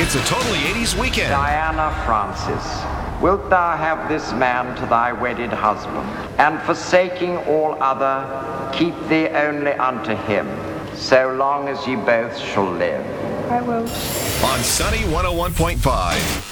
It's a totally 80s weekend. Diana Francis, wilt thou have this man to thy wedded husband, and forsaking all other, keep thee only unto him, so long as ye both shall live? I will. On Sunny 101.5.